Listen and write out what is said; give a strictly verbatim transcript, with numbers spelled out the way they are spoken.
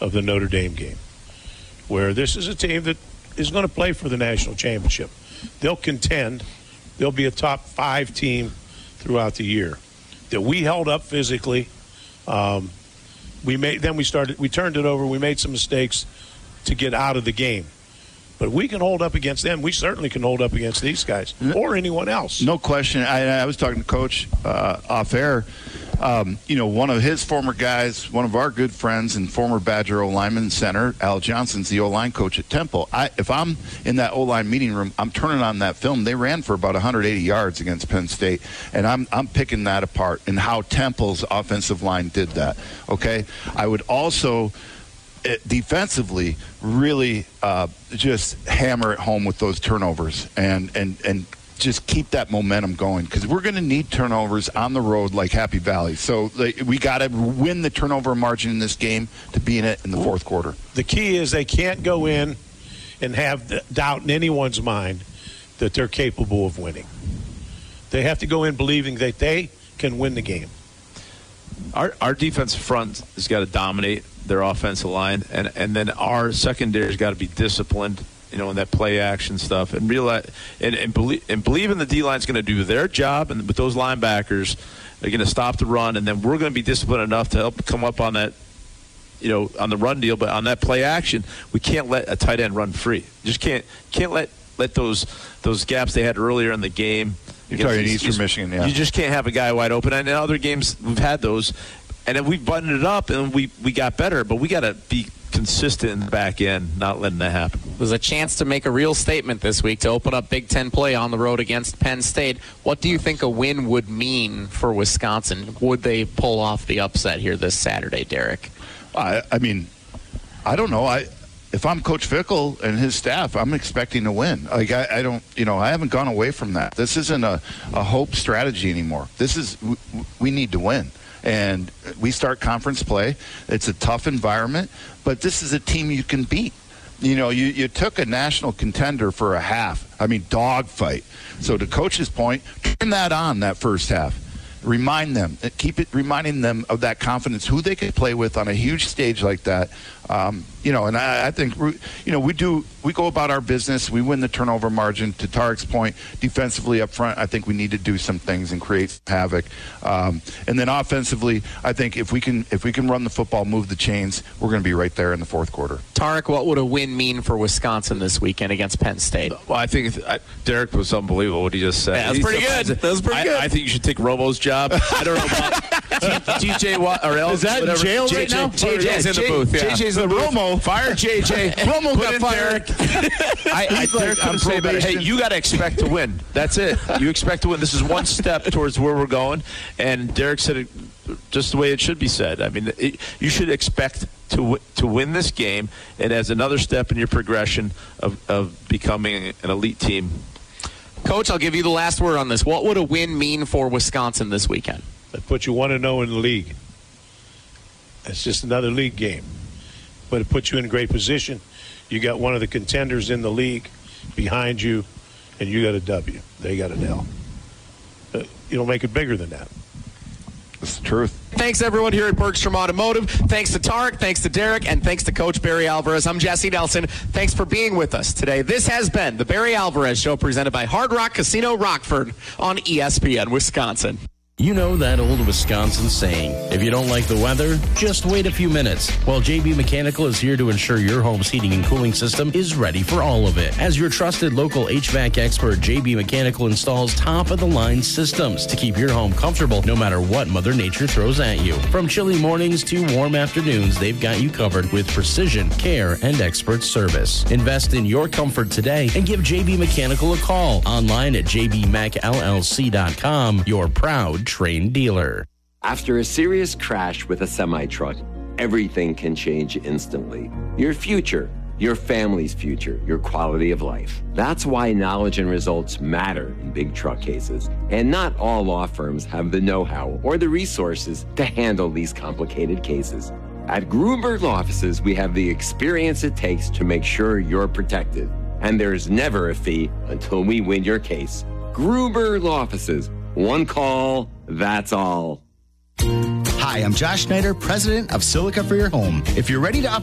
of the Notre Dame game, where this is a team that is going to play for the national championship. They'll contend. They'll be a top five team throughout the year. That we held up physically. Um, we made then we started. We turned it over. We made some mistakes to get out of the game. But we can hold up against them. We certainly can hold up against these guys or anyone else. No question. I, I was talking to Coach uh, off air. Um, you know, one of his former guys, one of our good friends and former Badger O-lineman center, Al Johnson's the O-line coach at Temple. I, if I'm in that O-line meeting room, I'm turning on that film. They ran for about one hundred eighty yards against Penn State, and I'm I'm picking that apart and how Temple's offensive line did that. Okay, I would also defensively really uh, just hammer it home with those turnovers and and and. just keep that momentum going, because we're going to need turnovers on the road like Happy Valley. So like, we got to win the turnover margin in this game to be in it in the fourth quarter. The key is they can't go in and have doubt in anyone's mind that they're capable of winning. They have to go in believing that they can win the game. Our our defensive front has got to dominate their offensive line, and, and then our secondary has got to be disciplined, you know, in that play action stuff, and realize and, and believe and believe in the D line's going to do their job, and with those linebackers, they're going to stop the run, and then we're going to be disciplined enough to help come up on that, you know, on the run deal. But on that play action, we can't let a tight end run free. You just can't can't let let those those gaps they had earlier in the game. You're talking Eastern Michigan, yeah. You just can't have a guy wide open. And in other games we've had those, and then we've buttoned it up and we we got better. But we got to be consistent in the back end, not letting that happen. There's a chance to make a real statement this week to open up Big Ten play on the road against Penn State. What do you think a win would mean for Wisconsin? Would they pull off the upset here this Saturday, Derek? I, I mean, I don't know. I if I'm Coach Fickell and his staff, I'm expecting to win. Like I, I don't, you know, I haven't gone away from that. This isn't a, a hope strategy anymore. This is we, we need to win. And we start conference play. It's a tough environment, but this is a team you can beat. You know, you, you took a national contender for a half. I mean, dogfight. So to Coach's point, turn that on that first half. Remind them, keep it reminding them of that confidence, who they can play with on a huge stage like that. Um, you know, and I, I think, you know, we do, we go about our business. We win the turnover margin. To Tarek's point, defensively up front, I think we need to do some things and create havoc. Um, and then offensively, I think if we can, if we can run the football, move the chains, we're going to be right there in the fourth quarter. Tarek, what would a win mean for Wisconsin this weekend against Penn State? Well, I think I, Derek was unbelievable what he just said. Yeah, that's pretty good. That was pretty I, good. I think you should take Romo's job. I don't know about T J Watt or else. Is that whatever. in jail J J, right now? J J's in the booth. Yeah. J J's in the booth. Romo. Fire J J. Romo got fired. I, I Derek on couldn't say better. Hey, you got to expect to win. That's it. You expect to win. This is one step towards where we're going. And Derek said it just the way it should be said. I mean, it, you should expect to to win this game, and as another step in your progression of, of becoming an elite team. Coach, I'll give you the last word on this. What would a win mean for Wisconsin this weekend? That puts you one and zero in the league. It's just another league game, but it puts you in a great position. You got one of the contenders in the league behind you, and you got a W. They got an L. Uh, you don't make it bigger than that. That's the truth. Thanks, everyone here at Bergstrom Automotive. Thanks to Tarek, thanks to Derek, and thanks to Coach Barry Alvarez. I'm Jesse Nelson. Thanks for being with us today. This has been the Barry Alvarez Show, presented by Hard Rock Casino Rockford on E S P N Wisconsin. You know that old Wisconsin saying, if you don't like the weather, just wait a few minutes. Well, J B Mechanical is here to ensure your home's heating and cooling system is ready for all of it. As your trusted local H V A C expert, J B Mechanical installs top-of-the-line systems to keep your home comfortable no matter what Mother Nature throws at you. From chilly mornings to warm afternoons, they've got you covered with precision, care, and expert service. Invest in your comfort today and give J B Mechanical a call. Online at j b mech l l c dot com, your proud Train dealer. After a serious crash with a semi-truck, everything can change instantly. Your future, your family's future, your quality of life. That's why knowledge and results matter in big truck cases. And not all law firms have the know-how or the resources to handle these complicated cases. At Gruber Law Offices, we have the experience it takes to make sure you're protected. And there's never a fee until we win your case. Gruber Law Offices. One call, that's all. Hi, I'm Josh Schneider, president of Silica for Your Home. If you're ready to